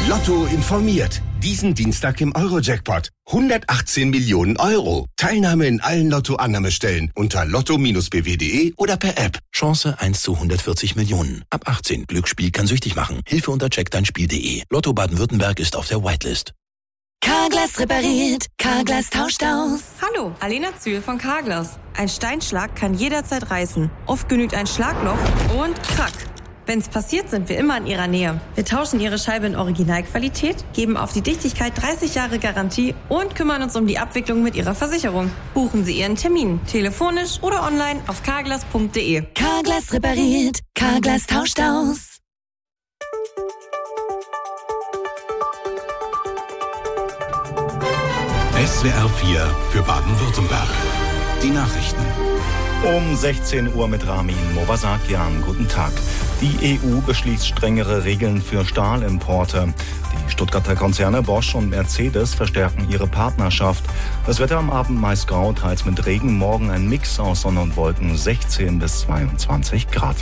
Lotto informiert. Diesen Dienstag im Euro-Jackpot. 118 Millionen Euro. Teilnahme in allen Lotto-Annahmestellen unter lotto-bw.de oder per App. Chance 1 zu 140 Millionen. Ab 18. Glücksspiel kann süchtig machen. Hilfe unter checkdeinspiel.de. Lotto Baden-Württemberg ist auf der Whitelist. Carglass repariert. Carglass tauscht aus. Hallo, Alena Zühl von Carglass. Ein Steinschlag kann jederzeit reißen. Oft genügt ein Schlagloch und krack. Wenn's passiert, sind wir immer in Ihrer Nähe. Wir tauschen Ihre Scheibe in Originalqualität, geben auf die Dichtigkeit 30 Jahre Garantie und kümmern uns um die Abwicklung mit Ihrer Versicherung. Buchen Sie Ihren Termin, telefonisch oder online auf carglass.de. Carglass repariert. Carglass tauscht aus. SWR 4 für Baden-Württemberg. Die Nachrichten. Um 16 Uhr mit Ramin Movasakian. Guten Tag. Die EU beschließt strengere Regeln für Stahlimporte. Die Stuttgarter Konzerne Bosch und Mercedes verstärken ihre Partnerschaft. Das Wetter am Abend meist grau, teils mit Regen. Morgen ein Mix aus Sonne und Wolken, 16 bis 22 Grad.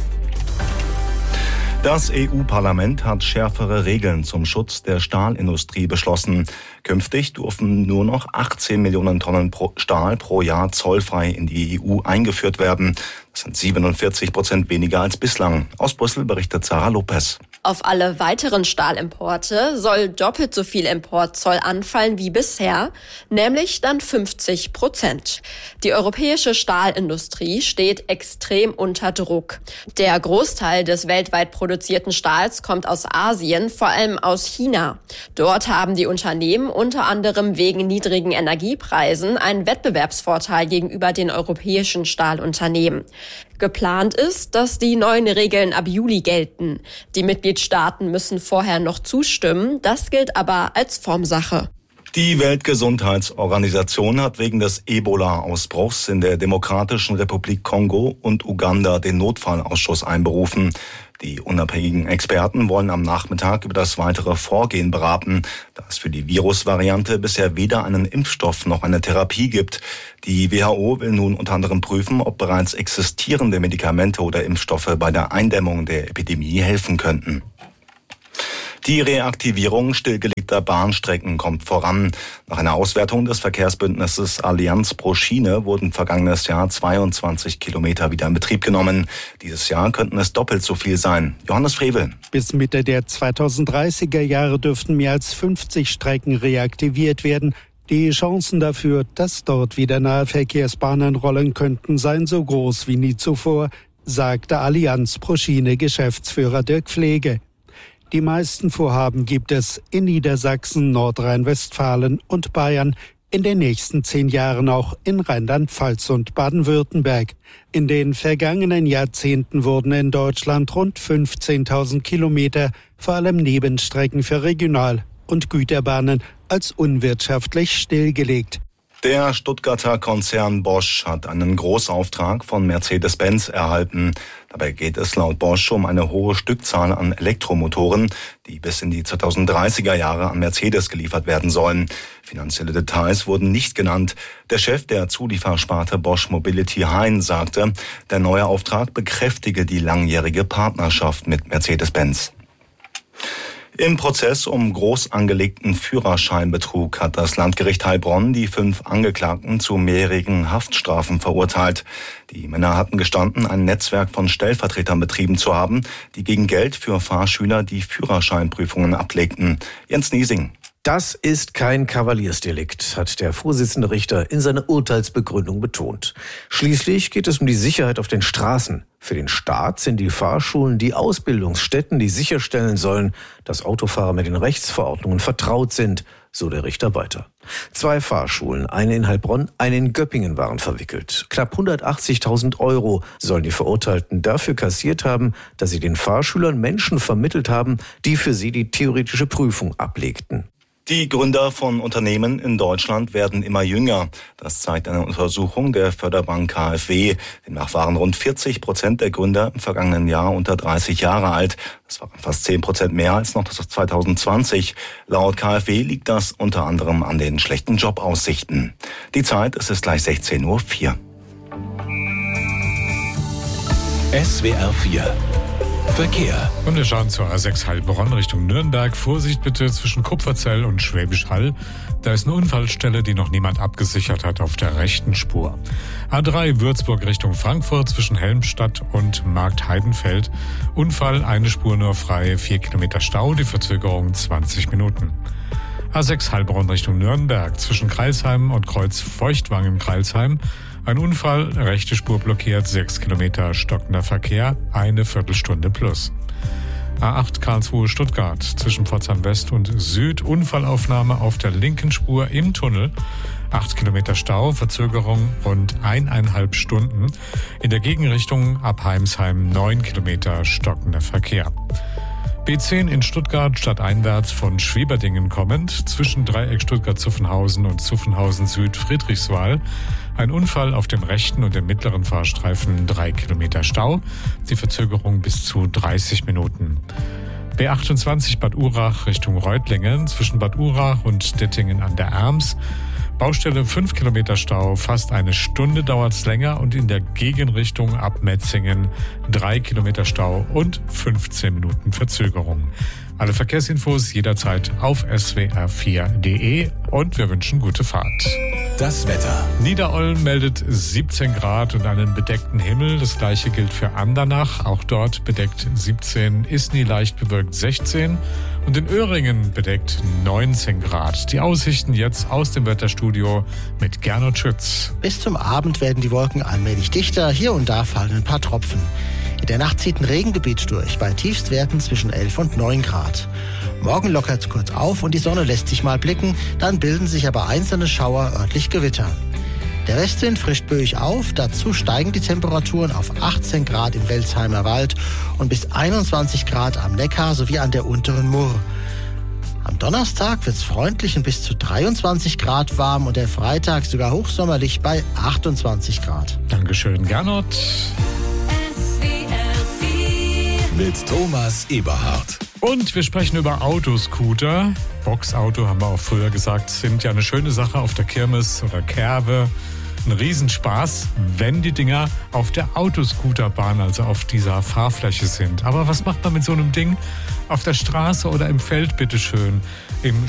Das EU-Parlament hat schärfere Regeln zum Schutz der Stahlindustrie beschlossen. Künftig dürfen nur noch 18 Millionen Tonnen Stahl pro Jahr zollfrei in die EU eingeführt werden. Das sind 47% weniger als bislang. Aus Brüssel berichtet Sarah Lopez. Auf alle weiteren Stahlimporte soll doppelt so viel Importzoll anfallen wie bisher, nämlich dann 50%. Die europäische Stahlindustrie steht extrem unter Druck. Der Großteil des weltweit produzierten Stahls kommt aus Asien, vor allem aus China. Dort haben die Unternehmen unter anderem wegen niedrigen Energiepreisen einen Wettbewerbsvorteil gegenüber den europäischen Stahlunternehmen. Geplant ist, dass die neuen Regeln ab Juli gelten. Die Mitgliedstaaten müssen vorher noch zustimmen. Das gilt aber als Formsache. Die Weltgesundheitsorganisation hat wegen des Ebola-Ausbruchs in der Demokratischen Republik Kongo und Uganda den Notfallausschuss einberufen. Die unabhängigen Experten wollen am Nachmittag über das weitere Vorgehen beraten, da es für die Virusvariante bisher weder einen Impfstoff noch eine Therapie gibt. Die WHO will nun unter anderem prüfen, ob bereits existierende Medikamente oder Impfstoffe bei der Eindämmung der Epidemie helfen könnten. Die Reaktivierung stillgelegter Bahnstrecken kommt voran. Nach einer Auswertung des Verkehrsbündnisses Allianz pro Schiene wurden vergangenes Jahr 22 Kilometer wieder in Betrieb genommen. Dieses Jahr könnten es doppelt so viel sein. Johannes Frevel. Bis Mitte der 2030er Jahre dürften mehr als 50 Strecken reaktiviert werden. Die Chancen dafür, dass dort wieder Nahverkehrsbahnen rollen könnten, seien so groß wie nie zuvor, sagte Allianz pro Schiene Geschäftsführer Dirk Pflege. Die meisten Vorhaben gibt es in Niedersachsen, Nordrhein-Westfalen und Bayern, in den nächsten 10 Jahren auch in Rheinland-Pfalz und Baden-Württemberg. In den vergangenen Jahrzehnten wurden in Deutschland rund 15.000 Kilometer, vor allem Nebenstrecken für Regional- und Güterbahnen, als unwirtschaftlich stillgelegt. Der Stuttgarter Konzern Bosch hat einen Großauftrag von Mercedes-Benz erhalten. Dabei geht es laut Bosch um eine hohe Stückzahl an Elektromotoren, die bis in die 2030er Jahre an Mercedes geliefert werden sollen. Finanzielle Details wurden nicht genannt. Der Chef der Zuliefersparte Bosch Mobility Hein sagte, der neue Auftrag bekräftige die langjährige Partnerschaft mit Mercedes-Benz. Im Prozess um groß angelegten Führerscheinbetrug hat das Landgericht Heilbronn die 5 Angeklagten zu mehrjährigen Haftstrafen verurteilt. Die Männer hatten gestanden, ein Netzwerk von Stellvertretern betrieben zu haben, die gegen Geld für Fahrschüler die Führerscheinprüfungen ablegten. Jens Niesing. Das ist kein Kavaliersdelikt, hat der Vorsitzende Richter in seiner Urteilsbegründung betont. Schließlich geht es um die Sicherheit auf den Straßen. Für den Staat sind die Fahrschulen die Ausbildungsstätten, die sicherstellen sollen, dass Autofahrer mit den Rechtsverordnungen vertraut sind, so der Richter weiter. 2 Fahrschulen, eine in Heilbronn, eine in Göppingen, waren verwickelt. Knapp 180.000 € sollen die Verurteilten dafür kassiert haben, dass sie den Fahrschülern Menschen vermittelt haben, die für sie die theoretische Prüfung ablegten. Die Gründer von Unternehmen in Deutschland werden immer jünger. Das zeigt eine Untersuchung der Förderbank KfW. Demnach waren rund 40% der Gründer im vergangenen Jahr unter 30 Jahre alt. Das waren fast 10% mehr als noch 2020. Laut KfW liegt das unter anderem an den schlechten Jobaussichten. Die Zeit, es ist gleich 16:04 Uhr. SWR 4 Verkehr. Und wir schauen zur A6 Heilbronn Richtung Nürnberg. Vorsicht bitte zwischen Kupferzell und Schwäbisch Hall. Da ist eine Unfallstelle, die noch niemand abgesichert hat auf der rechten Spur. A3 Würzburg Richtung Frankfurt zwischen Helmstadt und Marktheidenfeld. Unfall, eine Spur nur frei, 4 Kilometer Stau, die Verzögerung 20 Minuten. A6 Heilbronn Richtung Nürnberg zwischen Crailsheim und Kreuz Feuchtwangen-Crailsheim. Ein Unfall, rechte Spur blockiert, 6 Kilometer stockender Verkehr, eine Viertelstunde plus. A8 Karlsruhe-Stuttgart zwischen Pforzheim West und Süd, Unfallaufnahme auf der linken Spur im Tunnel. 8 Kilometer Stau, Verzögerung rund 1,5 Stunden. In der Gegenrichtung ab Heimsheim 9 Kilometer stockender Verkehr. B10 in Stuttgart stadteinwärts von Schwieberdingen kommend, zwischen Dreieck Stuttgart-Zuffenhausen und Zuffenhausen-Süd-Friedrichswal. Ein Unfall auf dem rechten und dem mittleren Fahrstreifen, 3 Kilometer Stau, die Verzögerung bis zu 30 Minuten. B28 Bad Urach Richtung Reutlingen, zwischen Bad Urach und Dettingen an der Erms. Baustelle 5 Kilometer Stau, fast eine Stunde dauert's länger und in der Gegenrichtung ab Metzingen 3 Kilometer Stau und 15 Minuten Verzögerung. Alle Verkehrsinfos jederzeit auf swr4.de und wir wünschen gute Fahrt. Das Wetter. Niederollen meldet 17 Grad und einen bedeckten Himmel. Das gleiche gilt für Andernach. Auch dort bedeckt 17, Isny leicht bewölkt 16 und in Öhringen bedeckt 19 Grad. Die Aussichten jetzt aus dem Wetterstudio mit Gernot Schütz. Bis zum Abend werden die Wolken allmählich dichter. Hier und da fallen ein paar Tropfen. In der Nacht zieht ein Regengebiet durch, bei Tiefstwerten zwischen 11 und 9 Grad. Morgen lockert es kurz auf und die Sonne lässt sich mal blicken, dann bilden sich aber einzelne Schauer, örtlich Gewitter. Der Westwind frischt böig auf, dazu steigen die Temperaturen auf 18 Grad im Welsheimer Wald und bis 21 Grad am Neckar sowie an der unteren Murr. Am Donnerstag wird es freundlich und bis zu 23 Grad warm und der Freitag sogar hochsommerlich bei 28 Grad. Dankeschön, Gernot. Mit Thomas Eberhardt. Und wir sprechen über Autoscooter. Boxauto, haben wir auch früher gesagt, sind ja eine schöne Sache auf der Kirmes oder Kerwe. Ein Riesenspaß, wenn die Dinger auf der Autoscooterbahn, also auf dieser Fahrfläche sind. Aber was macht man mit so einem Ding auf der Straße oder im Feld, bitteschön? Im